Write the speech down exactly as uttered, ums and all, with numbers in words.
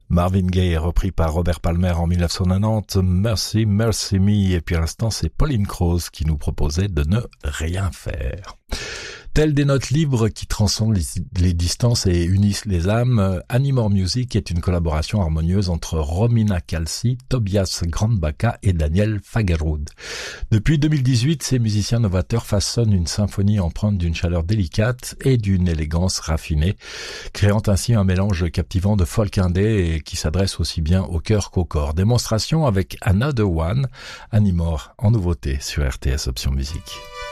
Marvin Gaye est repris par Robert Palmer en dix-neuf cent quatre-vingt-dix, Mercy, Mercy Me, et puis à l'instant c'est Pauline Croze qui nous proposait de ne rien faire. Telles des notes libres qui transcendent les, les distances et unissent les âmes, Anymore Music est une collaboration harmonieuse entre Romina Calci, Tobias Grandbacca et Daniel Fagerud. Depuis deux mille dix-huit, ces musiciens novateurs façonnent une symphonie empreinte d'une chaleur délicate et d'une élégance raffinée, créant ainsi un mélange captivant de folk indé et qui s'adresse aussi bien au cœur qu'au corps. Démonstration avec Another One, Anymore en nouveauté sur R T S Option Musique.